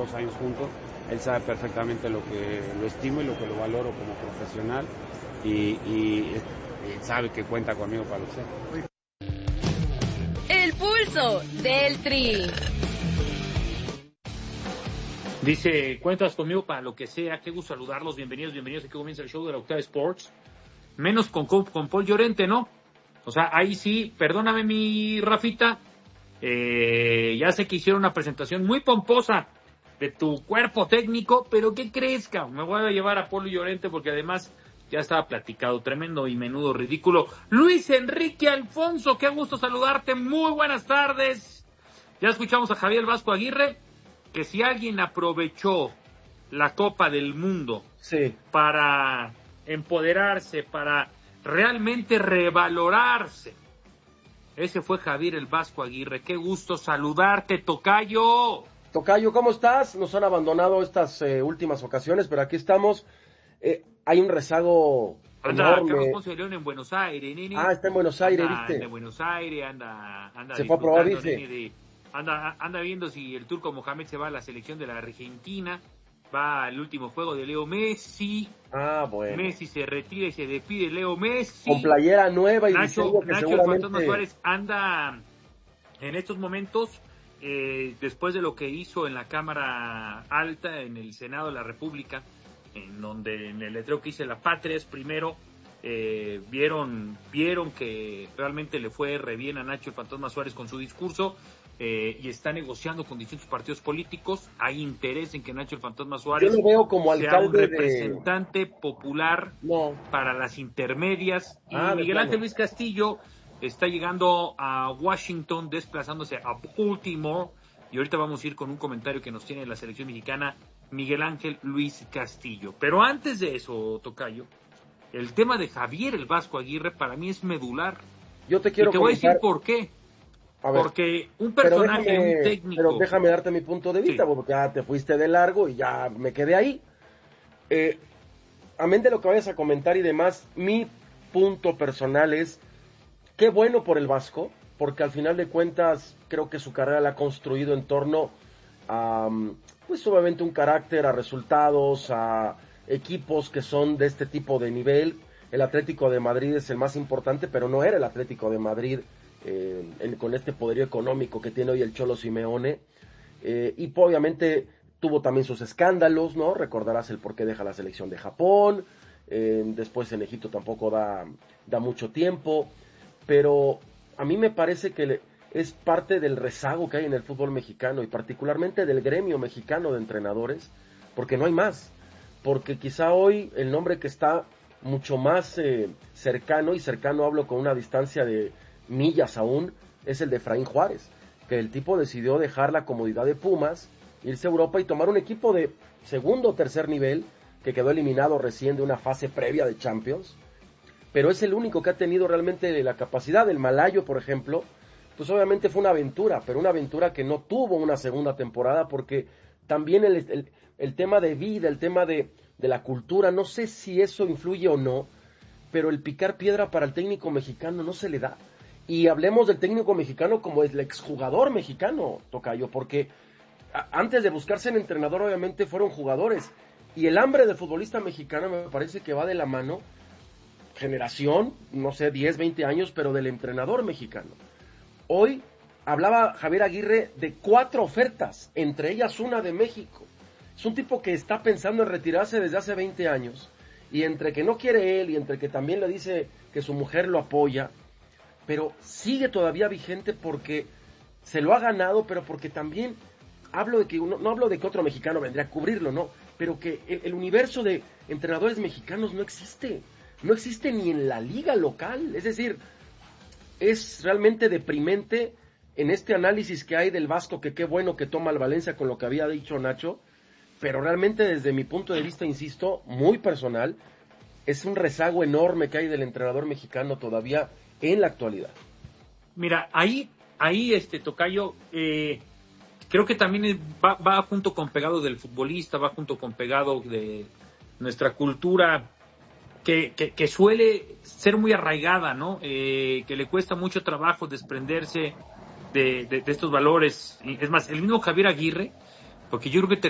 2 años juntos, él sabe perfectamente lo que lo estimo y lo que lo valoro como profesional y sabe que cuenta conmigo para lo que sea. El pulso del Tri. Dice, cuentas conmigo para lo que sea, qué gusto saludarlos, bienvenidos, aquí comienza el show de la Octava Sports, menos con Paul Llorente, ¿no? O sea, ahí sí, perdóname mi Rafita, ya sé que hicieron una presentación muy pomposa de tu cuerpo técnico, pero ¿qué crees, cabrón? Me voy a llevar a Paul Llorente porque además ya estaba platicado, tremendo y menudo ridículo. Luis Enrique Alfonso, qué gusto saludarte, muy buenas tardes. Ya escuchamos a Javier Vasco Aguirre, que si alguien aprovechó la Copa del Mundo para empoderarse, para realmente revalorarse, ese fue Javier el Vasco Aguirre. Qué gusto saludarte, Tocayo. Tocayo, ¿cómo estás? Nos han abandonado estas últimas ocasiones, pero aquí estamos. Hay un rezago enorme. Carlos Ponce de León en Buenos Aires, nene. Está en Buenos Aires, ¿viste? Anda en Buenos Aires, anda se fue a probar, dice. Nene, anda viendo si el turco Mohamed se va a la selección de la Argentina, va al último juego de Leo Messi. Bueno. Messi se retira y se despide Leo Messi. Con playera nueva y Nacho seguramente... el Fantasma Suárez anda en estos momentos, después de lo que hizo en la Cámara Alta, en el Senado de la República, en donde en el letrero que dice La Patria es primero, vieron que realmente le fue re bien a Nacho el Fantasma Suárez con su discurso, y está negociando con distintos partidos políticos. Hay interés en que Nacho el Fantasma Suárez yo lo veo como sea un representante popular para las intermedias, y Miguel Ángel Luis Castillo está llegando a Washington, desplazándose a Baltimore, y ahorita vamos a ir con un comentario que nos tiene la selección mexicana Miguel Ángel Luis Castillo. Pero antes de eso, Tocayo, el tema de Javier el Vasco Aguirre para mí es medular. Yo te quiero voy a decir por qué. Porque un personaje, un técnico... Pero déjame darte mi punto de vista, porque ya te fuiste de largo y ya me quedé ahí. Amén de lo que vayas a comentar y demás, mi punto personal es, qué bueno por el Vasco, porque al final de cuentas creo que su carrera la ha construido en torno a, pues obviamente un carácter, a resultados, a equipos que son de este tipo de nivel. El Atlético de Madrid es el más importante, pero no era el Atlético de Madrid con este poderío económico que tiene hoy el Cholo Simeone, y obviamente tuvo también sus escándalos, ¿no? Recordarás el por qué deja la selección de Japón, después en Egipto tampoco da mucho tiempo, pero a mí me parece que es parte del rezago que hay en el fútbol mexicano y particularmente del gremio mexicano de entrenadores, porque no hay más, porque quizá hoy el nombre que está mucho más cercano, y cercano hablo con una distancia de millas aún, es el de Efraín Juárez, que el tipo decidió dejar la comodidad de Pumas, irse a Europa y tomar un equipo de segundo o tercer nivel, que quedó eliminado recién de una fase previa de Champions, pero es el único que ha tenido realmente la capacidad. El Malayo, por ejemplo, pues obviamente fue una aventura, pero una aventura que no tuvo una segunda temporada, porque también el tema de vida, el tema de la cultura, no sé si eso influye o no, pero el picar piedra para el técnico mexicano no se le da. Y hablemos del técnico mexicano como el exjugador mexicano, Tocayo, porque antes de buscarse en entrenador obviamente fueron jugadores, y el hambre del futbolista mexicano me parece que va de la mano, generación, no sé, 10, 20 años, pero del entrenador mexicano. Hoy hablaba Javier Aguirre de 4 ofertas, entre ellas una de México. Es un tipo que está pensando en retirarse desde hace 20 años, y entre que no quiere él, y entre que también le dice que su mujer lo apoya, pero sigue todavía vigente porque se lo ha ganado, pero porque también hablo de que no hablo de que otro mexicano vendría a cubrirlo, no, pero que el universo de entrenadores mexicanos no existe ni en la liga local. Es decir, es realmente deprimente en este análisis que hay del Vasco, que qué bueno que toma el Valencia con lo que había dicho Nacho, pero realmente desde mi punto de vista, insisto, muy personal, es un rezago enorme que hay del entrenador mexicano todavía en la actualidad. Mira, ahí Tocayo, creo que también va junto con pegado del futbolista, va junto con pegado de nuestra cultura, que suele ser muy arraigada, ¿no? Que le cuesta mucho trabajo desprenderse de estos valores. Es más, el mismo Javier Aguirre, porque yo creo que